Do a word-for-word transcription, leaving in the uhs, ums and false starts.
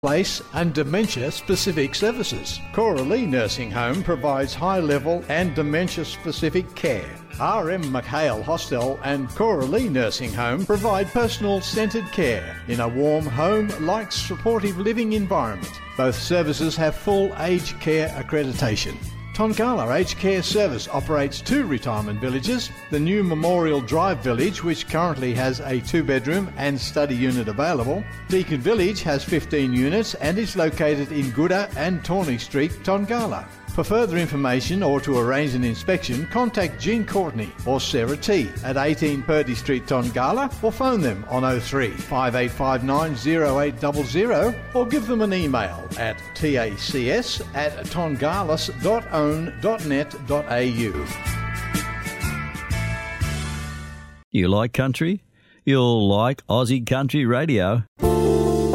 place and dementia-specific services. Coralie Nursing Home provides high-level and dementia-specific care. R M McHale Hostel and Coralie Nursing Home provide personal-centred care in a warm home-like supportive living environment. Both services have full aged care accreditation. Tongala Aged Care Service operates two retirement villages, the new Memorial Drive Village, which currently has a two-bedroom and study unit available. Deakin Village has fifteen units and is located in Gooda and Tawny Street, Tongala. For further information or to arrange an inspection, contact Jean Courtney or Sarah T at eighteen Purdy Street, Tongala, or phone them on oh three, five eight five nine, oh eight zero zero or give them an email at tacs at tongalis dot own dot net dot a u. You like country? You'll like Aussie Country Radio.